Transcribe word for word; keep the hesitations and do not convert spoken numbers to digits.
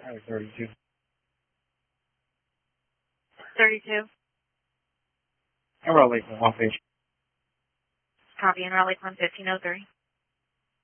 Highway thirty-two. thirty-two. And Raleigh one fish. Copy, and Raleigh one fifteen oh three.